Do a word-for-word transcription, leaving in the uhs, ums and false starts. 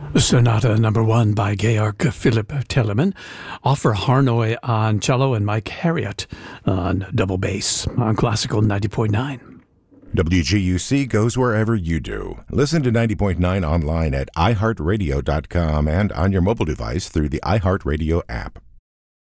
Sonata Number One by Georg Philipp Telemann, Offer Harnoy on cello, and Mike Harriott on double bass on Classical ninety point nine. W G U C goes wherever you do. Listen to ninety point nine online at i heart radio dot com and on your mobile device through the iHeartRadio app.